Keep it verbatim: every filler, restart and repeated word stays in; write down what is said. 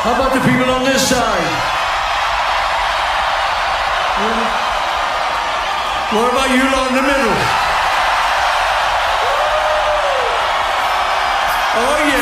How about the people on this side? What about you lot in the middle? Oh, yeah.